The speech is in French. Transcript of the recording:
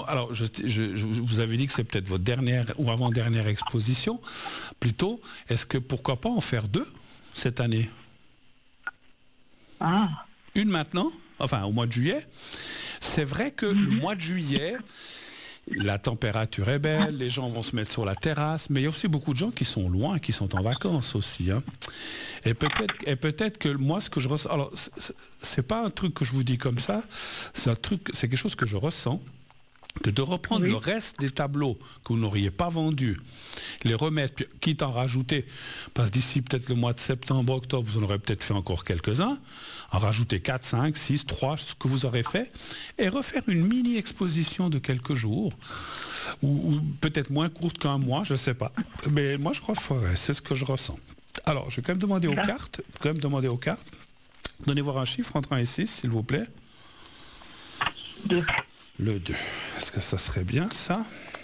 Alors, vous avez dit que c'est peut-être votre dernière ou avant-dernière exposition. Plutôt, est-ce que pourquoi pas en faire 2 cette année? Une maintenant, enfin au mois de juillet. C'est vrai que le mois de juillet, la température est belle, les gens vont se mettre sur la terrasse, mais il y a aussi beaucoup de gens qui sont loin, qui sont en vacances aussi. Hein. Et peut-être que moi, ce que je ressens... Alors, c'est pas un truc que je vous dis comme ça, c'est quelque chose que je ressens. Que de reprendre le reste des tableaux que vous n'auriez pas vendus, les remettre, quitte à en rajouter, parce que d'ici peut-être le mois de septembre, octobre, vous en aurez peut-être fait encore quelques-uns, en rajouter 4, 5, 6, 3, ce que vous aurez fait, et refaire une mini-exposition de quelques jours, ou peut-être moins courte qu'un mois, je ne sais pas. Mais moi, je referais, c'est ce que je ressens. Alors, je vais quand même demander aux cartes, Donnez voir un chiffre entre 1 et 6, s'il vous plaît. 2. Le 2. Est-ce que ça serait bien, ça?